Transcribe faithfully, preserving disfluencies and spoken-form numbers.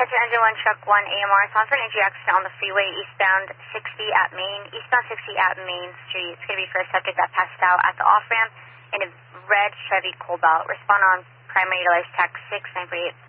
Attention Engine one, Truck one, A M R. It's on for an injury accident on the freeway, eastbound sixty at Main, eastbound sixty at Main Street. It's going to be for a subject that passed out at the off-ramp in a red Chevy Cobalt. Respond on primary device tax six nine four eight.